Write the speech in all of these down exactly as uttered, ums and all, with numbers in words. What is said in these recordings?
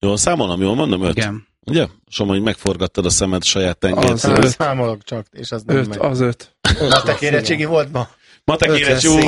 Jól számolom, jól mondom? Öt? Igen. Ugye? Soma, hogy megforgattad a szemed saját tengelyt. Számolok csak, és az nem öt, megy. az öt. Matek érettségi volt ma? Matek érettségi,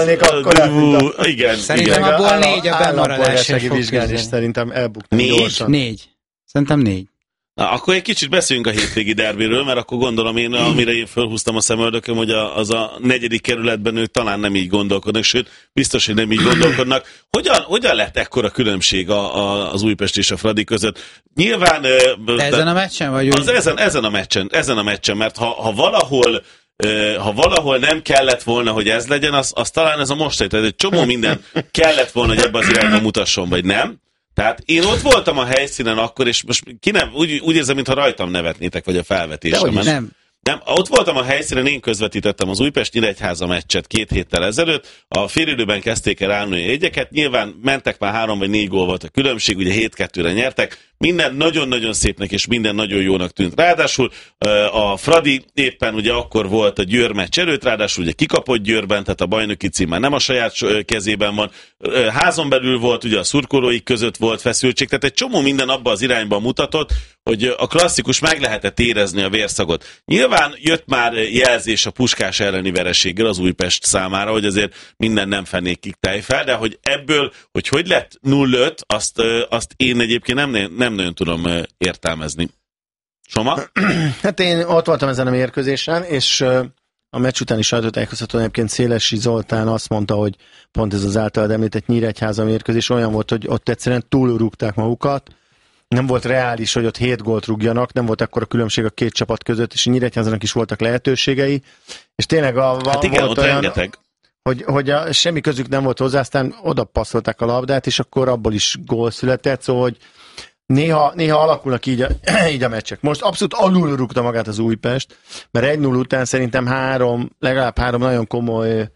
igen. Szerintem igen. abból négy a bemaradás. vizsgán is szerintem elbuktam négy? gyorsan. Négy. Szerintem négy. Na, akkor egy kicsit beszéljünk a hétvégi derbiről, mert akkor gondolom én, amire én fölhúztam a szemöldököm, hogy a, az a negyedik kerületben ők talán nem így gondolkodnak, sőt, biztos, hogy nem így gondolkodnak. Hogyan, hogyan lett ekkora különbség a, a, az Újpest és a Fradi között? Nyilván... De ezen a meccsen vagy? Az ezen, ezen a meccsen, ezen a meccsen, mert ha, ha valahol ha valahol nem kellett volna, hogy ez legyen, az, az talán ez a mostani. Tehát egy csomó minden kellett volna, hogy ebbe az irányba mutasson, vagy nem. Tehát én ott voltam a helyszínen akkor, és most ki nem, úgy, úgy érzem, mintha rajtam nevetnétek, vagy a felvetésemen. Nem. Nem, ott voltam a helyszínen, én közvetítettem az Újpest-Nyíregyháza meccset két héttel ezelőtt, a félidőben kezdték el állni a jegyeket, nyilván mentek már három vagy négy gól volt a különbség, ugye hét kettőre nyertek, minden nagyon-nagyon szépnek és minden nagyon jónak tűnt. Ráadásul a Fradi éppen ugye akkor volt a Győr meccs előtt, ráadásul ugye kikapott Győrben, tehát a bajnoki cím már nem a saját kezében van. Házon belül volt, ugye a szurkolóik között volt feszültség, tehát egy csomó minden abba az irányba mutatott, hogy a klasszikus meg lehetett érezni a vérszagot. Nyilván jött már jelzés a Puskás elleni vereséggel az Újpest számára, hogy azért minden nem fenékig tejfel, de hogy ebből, hogy hogy lett nulla öt, azt, azt én egyébként nem, nem nagyon tudom értelmezni. Soma? Hát én ott voltam ezen a mérkőzésen, és a meccs utáni sajtótájékoztatón egyébként Szélesi Zoltán azt mondta, hogy pont ez az általad említett Nyíregyháza mérkőzés olyan volt, hogy ott egyszerűen túlrúgták magukat, nem volt reális, hogy ott hét gólt rúgjanak, nem volt akkora különbség a két csapat között, és Nyíregyházának is voltak lehetőségei, és tényleg a, hát igen, volt ott olyan, rengeteg. hogy, hogy a, semmi közük nem volt hozzá, aztán oda passzolták a labdát, és akkor abból is gól született, szóval hogy néha, néha alakulnak így a, így a meccsek. Most abszolút alul rúgta magát az Újpest, mert egy null után szerintem három, legalább három nagyon komoly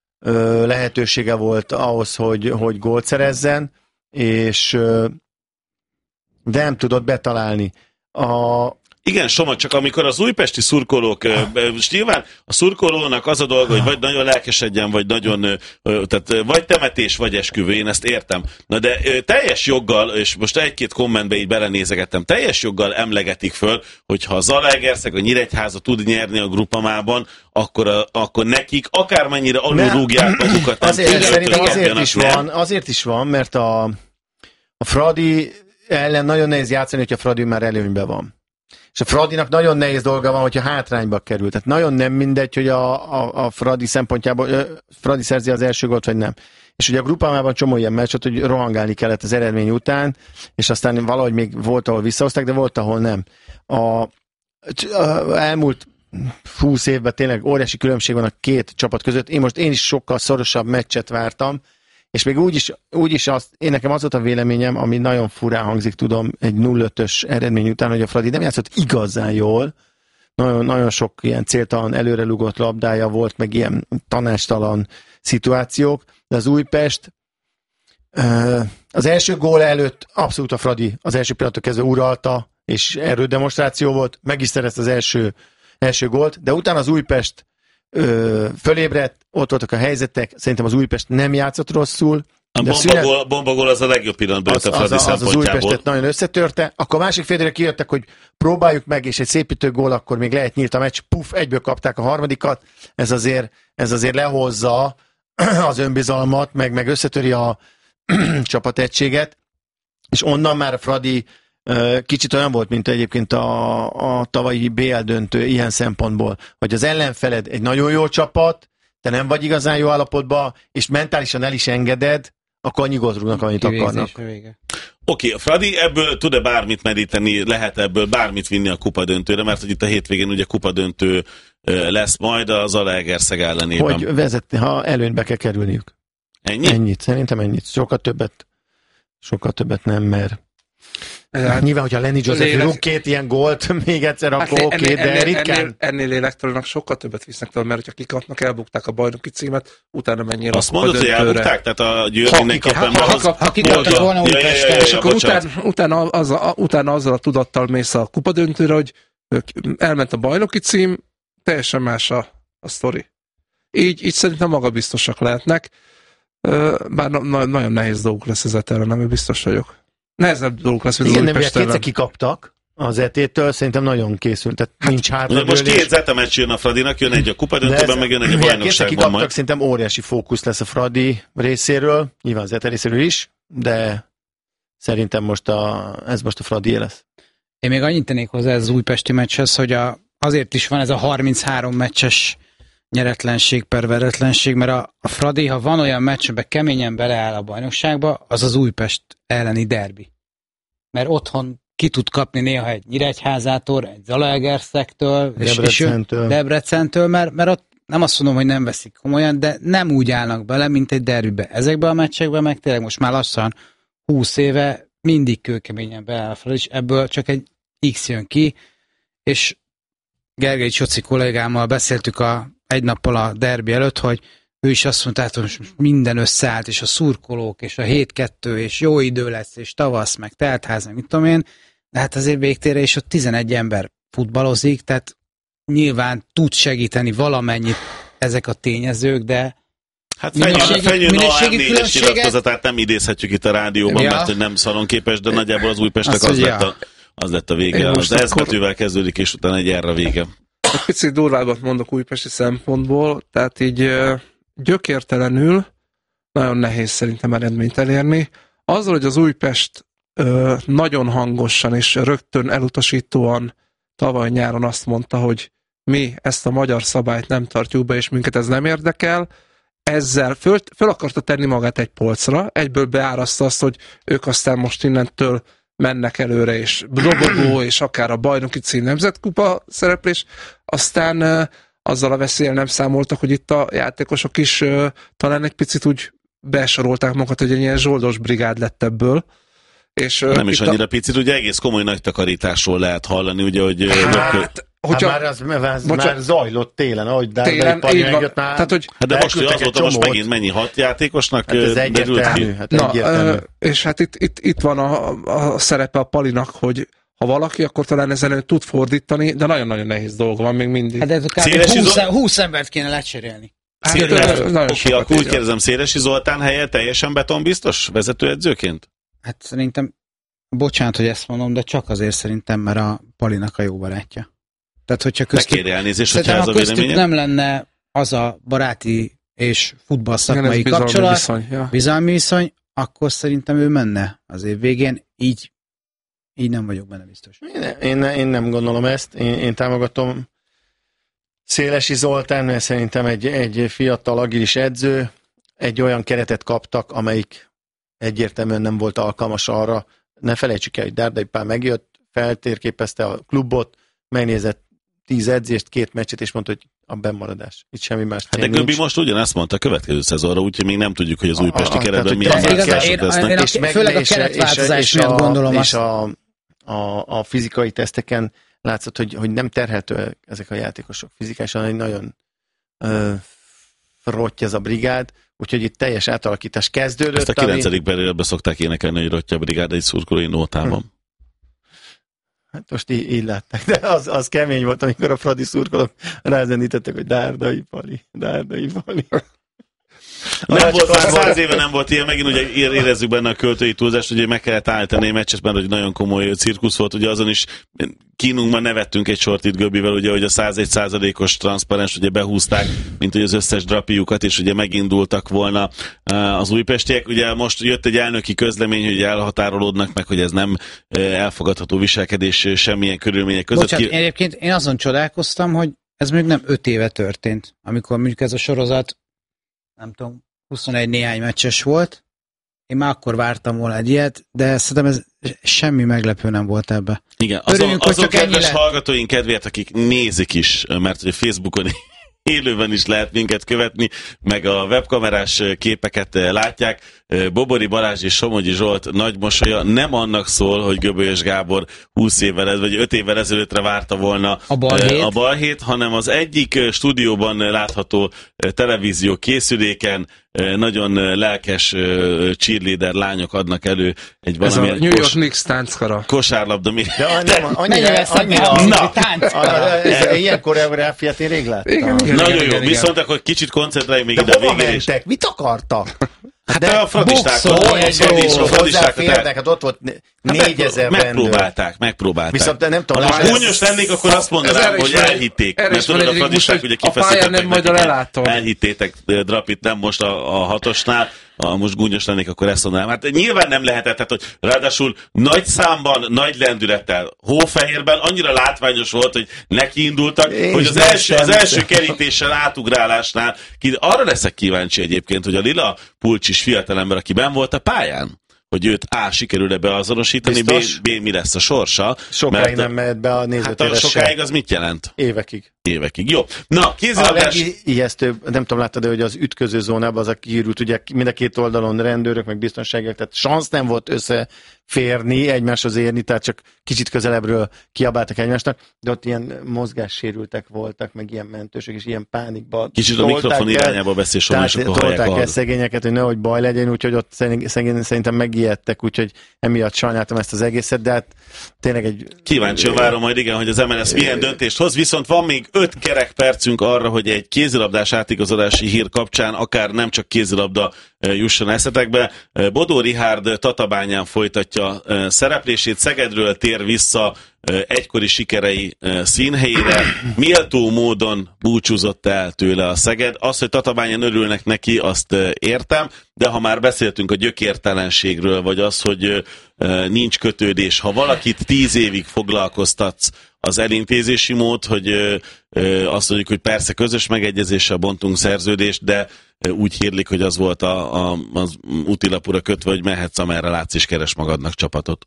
ö, lehetősége volt ahhoz, hogy, hogy gólt szerezzen, és ö, de nem tudott betalálni. A... Igen, Soma, csak amikor az újpesti szurkolók, és nyilván a szurkolónak az a dolga, hogy vagy nagyon lelkesedjen, vagy nagyon, tehát vagy temetés, vagy esküvő, én ezt értem. Na de teljes joggal, és most egy-két kommentbe így belenézegettem, teljes joggal emlegetik föl, hogyha a Zalaegerszeg, a Nyíregyháza tud nyerni a Grupamában, akkor, a, akkor nekik akármennyire alulrúgják magukat. Azért, szerintem azért is van, azért is van, mert a, a Fradi ellen nagyon nehéz játszani, hogyha Fradi már előnyben van. És a Fradinak nagyon nehéz dolga van, hogyha hátrányba kerül. Tehát nagyon nem mindegy, hogy a, a, a Fradi szempontjából Fradi szerzi az első gólt, vagy nem. És ugye a Grupamában csomó ilyen meccset, hogy rohangálni kellett az eredmény után, és aztán valahogy még volt, ahol visszahozták, de volt, ahol nem. A, a elmúlt húsz évben tényleg óriási különbség van a két csapat között. Én most én is sokkal szorosabb meccset vártam, és még úgy is, úgy is azt, én nekem az volt a véleményem, ami nagyon furán hangzik, tudom, egy nulla ötös eredmény után, hogy a Fradi nem játszott igazán jól, nagyon, nagyon sok ilyen céltalan előrelugott labdája volt, meg ilyen tanástalan szituációk, de az Újpest az első gól előtt abszolút a Fradi az első pillanattól kezdve uralta, és erődemonstráció volt, meg is szerezte az első, első gólt, de utána az Újpest Ö, fölébredt, ott voltak a helyzetek, szerintem az Újpest nem játszott rosszul. A bombagól, bombagól az a legjobb pillanatban az, a Fradi az, az, az az Újpestet nagyon összetörte, akkor a másik félre kijöttek, hogy próbáljuk meg, és egy szépítő gól, akkor még lehet nyílt a meccs, puf, egyből kapták a harmadikat, ez azért, ez azért lehozza az önbizalmat, meg, meg összetöri a csapategységet, és onnan már a Fradi kicsit olyan volt, mint egyébként a, a tavalyi bé el döntő ilyen szempontból, hogy az ellenfeled egy nagyon jó csapat, te nem vagy igazán jó állapotban, és mentálisan el is engeded, akkor annyi gólt rúgnak, amit akarnak. Oké, okay, a Fradi ebből tud-e bármit meríteni, lehet ebből bármit vinni a kupadöntőre, mert hogy itt a hétvégén ugye kupadöntő lesz majd a Zalaegerszeg ellenében. Hogy vezetni, ha előnybe kell kerülniük. Ennyi? Ennyit, szerintem ennyit. Sokkal többet, sokkal többet nem, mert hát, nyilván, hogyha Lenny Joseph lélek... rúg két ilyen gólt még egyszer, akkor hát, oké, okay, de ennél, ritkán. Ennél, ennél lélektelenek sokkal többet visznek tőle, mert hogyha kikapnak, elbukták a bajnoki címet, utána mennyire azt mondod, hogy elbukták? Tehát a Győr mindenképpen... Ha kikaptak volna Újpesten, és akkor utána azzal a tudattal mész a kupadöntőre, hogy elment a bajnoki cím, teljesen más a, a sztori. Így, így szerintem magabiztosak lehetnek, bár na, nagyon nehéz dolguk lesz ez ellen, nem biztos vagyok. nehezebb dolgok lesz, mint igen, az Újpest ellen. Igen, kikaptak az é té-től, szerintem nagyon készült. Tehát hát, nincs hátra. Most két zeta meccs jön a Fradinak, jön egy a kupadöntőben, meg jön egy a bajnokságban majd. Szerintem óriási fókusz lesz a Fradi részéről, nyilván az é té részéről is, de szerintem most a, ez most a Fradi lesz. Én még annyit tennék hozzá az újpesti meccshez, hogy a, azért is van ez a harminchárom meccses nyeretlenség per veretlenség, mert a, a Fradi, ha van olyan meccs, amiben keményen beleáll a bajnokságba, az az Újpest elleni derbi. Mert otthon ki tud kapni néha egy Nyíregyházától, egy Zalaegerszektől, Debrecentől, Debrecentől mert, mert ott nem azt mondom, hogy nem veszik komolyan, de nem úgy állnak bele, mint egy derbibe. Ezekben a meccsekben meg tényleg most már lassan húsz éve mindig kőkeményen beáll fel, és ebből csak egy X jön ki, és Gergely Csoci kollégámmal beszéltük a, egy nappal a derbi előtt, hogy ő is azt mondta, hogy most minden összeállt, és a szurkolók, és a hét kettő, és jó idő lesz, és tavasz, meg teltház, meg mit tudom én, de hát azért végtére is ott tizenegy ember futballozik, tehát nyilván tud segíteni valamennyit ezek a tényezők, de hát Fenyő á em négyes nyilatkozatát nem idézhetjük itt a rádióban, ja. mert hogy nem szalonképes, de nagyjából az Újpestnek az, az, lett a, az lett a vége. Az ez akkor... betűvel kezdődik, és utána egy erre vége. Egy picit durvábbat mondok újpesti szempontból, tehát így gyökértelenül nagyon nehéz szerintem eredményt elérni. Azzal, hogy az Újpest ö, nagyon hangosan és rögtön elutasítóan tavaly nyáron azt mondta, hogy mi ezt a magyar szabályt nem tartjuk be, és minket ez nem érdekel, ezzel föl, föl akarta tenni magát egy polcra, egyből beáraszta azt, hogy ők aztán most innentől mennek előre, és dobogó, és akár a bajnoki cím nemzetkupa szereplés, aztán uh, azzal a veszéllyel nem számoltak, hogy itt a játékosok is uh, talán egy picit úgy besorolták magukat, hogy egy ilyen zsoldos brigád lett ebből. És, uh, nem is annyira a... picit, ugye egész komoly nagy takarításról lehet hallani, ugye, hogy... Hát, rökkö... Hogyha, hát már, az, az már zajlott télen, ahogy Dárdai Pali megjött már. Tehát, hogy hát de most azóta most megint mennyi hat játékosnak hát ez egyértelmű, hát Na, egyértelmű. És hát itt, itt, itt van a, a szerepe a Palinak, hogy ha valaki, akkor talán ezen tud fordítani, de nagyon-nagyon nehéz dolga van még mindig. Hát ez kb. húsz, húsz embert kéne lecserélni. Hát, oké, akkor úgy kérdezem, Szélesi Zoltán helye teljesen betonbiztos vezetőedzőként? Hát szerintem, bocsánat, hogy ezt mondom, de csak azért szerintem, mert a Palinak a jó barátja. Tehát, hogyha köztük, elnézést, hogyha ez a véleménye? Nem lenne az a baráti és futballszakmai igen, kapcsolat, viszony, ja. bizalmi viszony, akkor szerintem ő menne az év végén, így, így nem vagyok benne biztos. Én, én, én nem gondolom ezt, én, én támogatom Szélesi Zoltán, mert szerintem egy, egy fiatal, agilis edző, egy olyan keretet kaptak, amelyik egyértelműen nem volt alkalmas arra. Ne felejtsük el, hogy Dárdai Pál megjött, feltérképezte a klubot, megnézett tíz edzést, két meccset, és mondta, hogy a bennmaradás. Itt semmi más. Hát de Göbbi most ugyanezt mondta a következő szezonra, úgyhogy még nem tudjuk, hogy az újpesti keretben milyen változások lesznek. És főleg a keretváltozás miatt gondolom azt. És a, a, a fizikai teszteken látszott, hogy, hogy nem terhelhető ezek a játékosok. Fizikálisan egy nagyon uh, rottya ez a brigád, úgyhogy itt teljes átalakítás kezdődött. Ezt a kilencedik ami... belőle szokták énekelni, hogy rottya a brigád egy szurkolói nótában. Hm. Hát most így, így látták, de az, az kemény volt, amikor a Fradi szurkolók rázenítettek, hogy Dárdai Pali, Dárdai Pali. Nem volt már száz éve nem volt ilyen, megint ugye érezzük benne a költői túlzást, hogy meg kellett állítani egy meccset, mert hogy nagyon komoly cirkusz volt, ugye azon is kínunkban nevettünk egy sort itt Göbbivel, ugye, hogy a százegy százalékos transzparens ugye behúzták, mint hogy az összes drapiukat, és ugye megindultak volna az újpestiek. Ugye most jött egy elnöki közlemény, hogy elhatárolódnak meg, hogy ez nem elfogadható viselkedés semmilyen körülmények között. Bocsánat, ki... egyébként én azon csodálkoztam, hogy ez még nem öt éve történt, amikor mondjuk ez a sorozat nem tudom, huszonegy néhány meccses volt. Én már akkor vártam volna egy ilyet, de szerintem ez semmi meglepő nem volt ebbe. Igen, azon, azon kedves hallgatóink kedvéért, akik nézik is, mert hogy Facebookon élőben is lehet minket követni, meg a webkamerás képeket látják. Bobori Balázs és Somogyi Zsolt nagy mosolya nem annak szól, hogy Göbölyös Gábor húsz évvel, vagy öt évvel ezelőttre várta volna a balhét. a balhét, hanem az egyik stúdióban látható televízió készüléken nagyon lelkes cheerleader lányok adnak elő egy valamilyen... Ez a New York Knicks táncskara. Kosárlabda. Mi... De nem, annyira, annyira, annyira ilyen koreográfiát én rég láttam. Igen, igen, nagyon igen, jó, igen, viszont igen. Akkor kicsit koncentráljunk még de ide a végén. Mentek? Mit akartak? Hát de a fradistákat hát ott volt négyezer megpróbálták, megpróbálták. Viszont nem tudom, ha gúnyos lennék, akkor azt mondanám, hogy elhitték. Mert tudod, a fradisták ugye kifeszítettek nekik, elhittétek Drapit, nem most a, a hatosnál, ha most gúnyos lennék, akkor ezt mondanám. Hát nyilván nem lehetett, tehát, hogy ráadásul nagy számban, nagy lendülettel, hófehérben annyira látványos volt, hogy nekiindultak, Én hogy az első, az első kerítéssel átugrálásnál, arra leszek kíváncsi egyébként, hogy a lila pulcsis fiatalember, aki benn volt a pályán, hogy őt A. sikerül-e beazonosítani, B, B. mi lesz a sorsa. Sokáig mert, nem mehet be a nézőtérre. Hát a sokáig az mit jelent? Évekig. Évekig, jó. Na, kézilabdás... A legijesztőbb, nem tudom, láttad, hogy az ütköző zónában az a kiürült, ugye mind a két oldalon rendőrök, meg biztonságiak, tehát szansz nem volt összeférni, egymáshoz érni, tehát csak kicsit közelebbről kiabáltak egymásnak, de ott ilyen mozgássérültek voltak, meg ilyen mentősök, és ilyen pánikban. Kicsit a mikrofon irányába beszél, soha, és akkor hallják el szegényeket, hogy nehogy baj legyen, úgyhogy ott szerintem megijedtek, úgyhogy emiatt sajnáltam ezt az egészet, de hát tényleg egy... Kíváncsian várom majd, igen, hogy az em el es milyen döntést hoz, viszont van még öt kerek percünk arra, hogy egy kézilabdás átigazolási hír kapcsán akár nem csak kézilabda jusson eszetekbe. Bodó Richárd Tatabányán folytatja szereplését, Szegedről tér vissza egykori sikerei színhelyére, méltó módon búcsúzott el tőle a Szeged. Az, hogy Tatabányán örülnek neki, azt értem, de ha már beszéltünk a gyökértelenségről, vagy az, hogy nincs kötődés, ha valakit tíz évig foglalkoztatsz, az elintézési mód, hogy azt mondjuk, hogy persze közös megegyezéssel bontunk szerződést, de úgy hírlik, hogy az volt a, a, az útilapura kötve, hogy mehetsz, amerre látsz, és keres magadnak csapatot.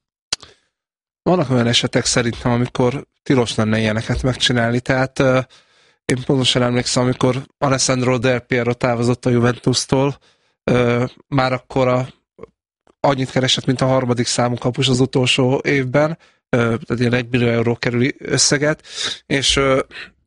Vannak olyan esetek szerintem, amikor tilos lenne ilyeneket megcsinálni, tehát uh, én pontosan emlékszem, amikor Alessandro Del Piero távozott a Juventustól, uh, már akkor a, annyit keresett, mint a harmadik számú kapus az utolsó évben, uh, tehát ilyen egy millió euró kerüli összeget, és uh,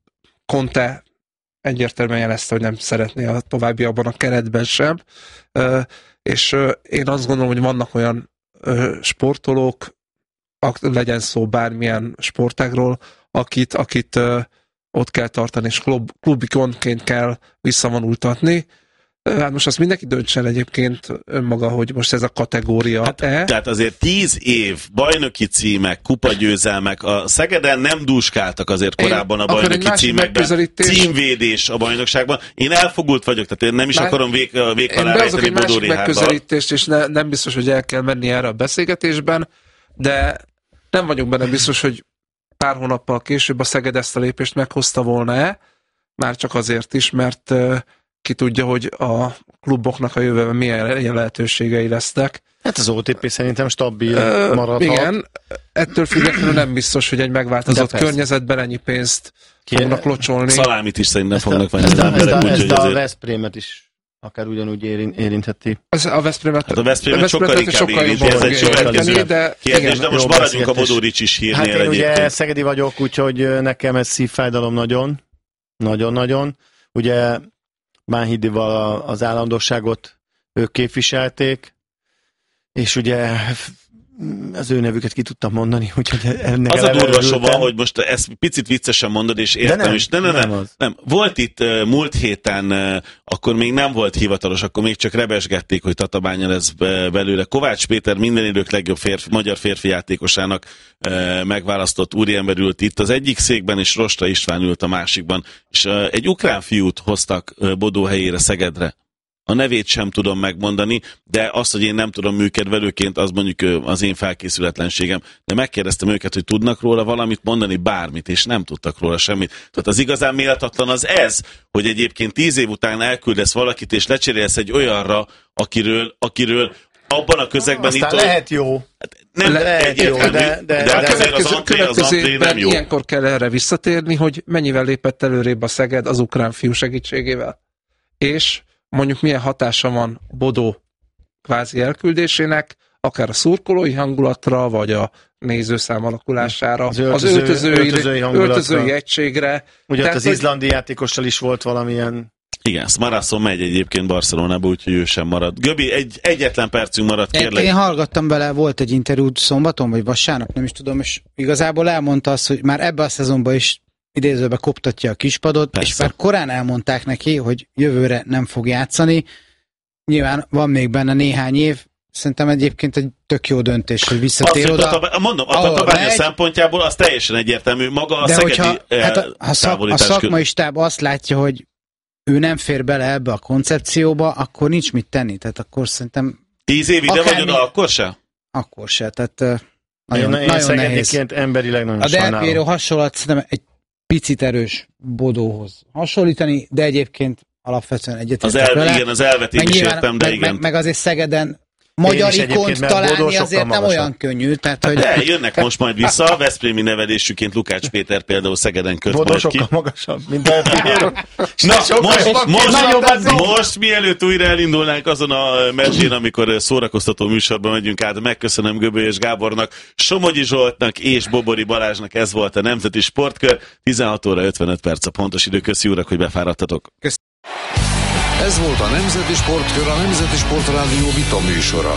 Conte egyértelműen jelezte, hogy nem szeretné a továbbiakban a keretben sem, uh, és uh, én azt gondolom, hogy vannak olyan uh, sportolók, legyen szó bármilyen sportágról, akit, akit uh, ott kell tartani, és klub, klubikonként kell visszavonultatni. Uh, hát most azt mindenki döntsen egyébként önmaga, hogy most ez a kategória hát, e. Tehát azért tíz év bajnoki címek, kupagyőzelmek, a Szegeden nem dúskáltak azért korábban a bajnoki címekben. Címvédés a bajnokságban. Én elfogult vagyok, tehát én nem is Már akarom vég, vég alá rejteni Bodó Richárddal. Megközelítést, és ne, nem biztos, hogy el kell menni erre a beszélgetésben, de nem vagyok benne biztos, hogy pár hónappal később a Szeged ezt a lépést meghozta volna-e, már csak azért is, mert uh, ki tudja, hogy a kluboknak a jövőben milyen lehetőségei lesznek. Hát az o té pé szerintem stabil uh, maradhat. Igen, ettől függetlenül nem biztos, hogy egy megváltozott környezetben ennyi pénzt Ki fognak locsolni. Szalámit is szerintem fognak venni. Ezt a, ezt a, ezt a Veszprémet is akár ugyanúgy érintheti. Ez a Veszprémet, hát a Veszprémet sokkal inkább érinti, ez egy következő de, kérdés, de most maradjunk a Bodó Ricsis hírnél hát én egyébként. ugye szegedi vagyok, úgyhogy nekem ez szívfájdalom nagyon, nagyon-nagyon. Ugye Bánhidival az állandóságot ők képviselték, és ugye az ő nevüket ki tudtam mondani, úgyhogy ennek az a durva soha, hogy most ezt picit viccesen mondod, és értem nem, is. Nem, nem, nem, nem, nem. Volt itt uh, múlt héten, uh, akkor még nem volt hivatalos, akkor még csak rebesgették, hogy Tatabánya lesz belőle. Kovács Péter minden idők legjobb férfi, magyar férfi játékosának uh, megválasztott úriember ült itt az egyik székben, és Rosta István ült a másikban. És uh, egy ukrán fiút hoztak uh, Bodó helyére, Szegedre. A nevét sem tudom megmondani, de azt, hogy én nem tudom műkedvelőként, az mondjuk az én felkészületlenségem. De megkérdeztem őket, hogy tudnak róla valamit mondani, bármit, és nem tudtak róla semmit. Tehát az igazán méltatlan az ez, hogy egyébként tíz év után elküldesz valakit, és lecserélsz egy olyanra, akiről, akiről abban a közegben itt... Aztán lehet jó. Hát nem Le, lehet jó, de, de, de, de hát azért az antré, az antré nem jó. Ilyenkor kell erre visszatérni, hogy mennyivel lépett előrébb a Szeged az ukrán fiú segítségével. És mondjuk milyen hatása van Bodó kvázi elküldésének, akár a szurkolói hangulatra, vagy a nézőszám alakulására, az, öltöző, az öltözői, öltözői, öltözői egységre. Ugye tehát, az hogy... izlandi játékossal is volt valamilyen... Igen, Smarasson megy egyébként Barcelonába, úgyhogy ő sem marad. Göbi, egy, egyetlen percünk maradt, kérlek. Én hallgattam bele, volt egy interjú szombaton, vagy vasárnap, nem is tudom, és igazából elmondta azt, hogy már ebbe a szezonban is idézőbe koptatja a kispadot, persze. És már korán elmondták neki, hogy jövőre nem fog játszani. nyilván van még benne néhány év, szerintem egyébként egy tök jó döntés, hogy visszatér oda. A, mondom, a Tatabánya szempontjából az teljesen egyértelmű, maga a de szegedi hogyha, hát a, a, szak, a szakmai stáb azt látja, hogy ő nem fér bele ebbe a koncepcióba, akkor nincs mit tenni, tehát akkor szerintem... Tíz év ide vagy oda, akkor se? Akkor se, tehát nagyon, én, nagyon én nehéz. Emberileg nagyon a Del Piero hasonlat szerintem egy picit erős Bodóhoz hasonlítani, de egyébként alapvetően egyetértek vele. Igen, az elvet én is értem, de meg, igen. Meg, meg azért Szegeden magyar ikont találni azért nem olyan könnyű. Tehát, hogy... De jönnek most majd vissza, a veszprémi nevelésüként Lukács Péter például Szegeden köt Bodó majd sokkal ki. magasabb, mint Del Piero. Na, most, most, most mielőtt újra elindulnánk azon a mesén, amikor szórakoztató műsorban megyünk át, megköszönöm Göbölyös Gábornak, Somogyi Zsoltnak és Bobori Balázsnak, ez volt a Nemzeti Sportkör. tizenhat óra ötvenöt perc a pontos idő. Köszi urak, hogy befáradtatok. Ez volt a Nemzeti Sportkör, a Nemzeti Sportrádió vita műsora.